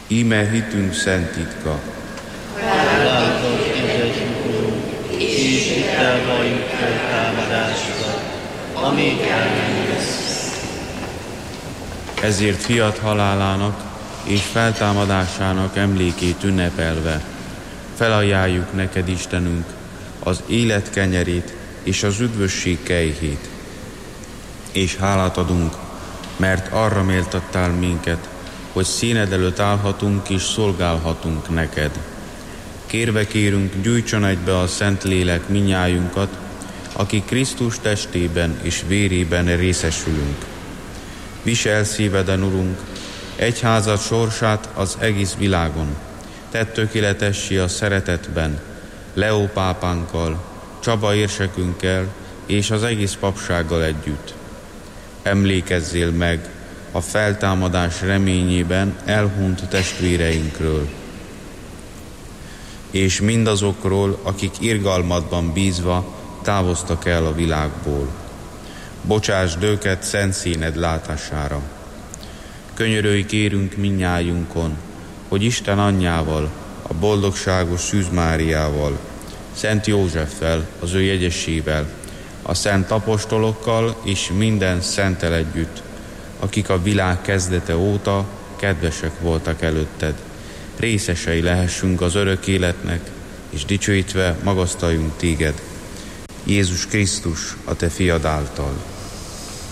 Íme hitünk szent titka. Halálozott édesünkünk, és hittel valljuk feltámadásodat, amíg elmensz. Ezért fiat halálának és feltámadásának emlékét ünnepelve felajánljuk neked, Istenünk, az élet kenyerét és az üdvösség kejhét. És hálát adunk, mert arra méltattál minket, hogy színed előtt állhatunk és szolgálhatunk neked. Kérve kérünk, gyújtson egybe a Szentlélek minnyájunkat, akik Krisztus testében és vérében részesülünk. Visel szíveden, Urunk, egyházad sorsát az egész világon. Tedd tökéletessé a szeretetben, Leó pápánkkal, Csaba érsekünkkel és az egész papsággal együtt. Emlékezzél meg a feltámadás reményében elhunyt testvéreinkről, és mindazokról, akik irgalmadban bízva távoztak el a világból. Bocsásd őket szent színed látására. Könyörülj kérünk minnyájunkon, hogy Isten anyjával, a boldogságos Szűz Máriával, Szent Józseffel, az ő jegyesével, a szent apostolokkal és minden szenttel együtt, akik a világ kezdete óta kedvesek voltak előtted, részesei lehessünk az örök életnek, és dicsőítve magasztaljunk téged, Jézus Krisztus, a te fiad által.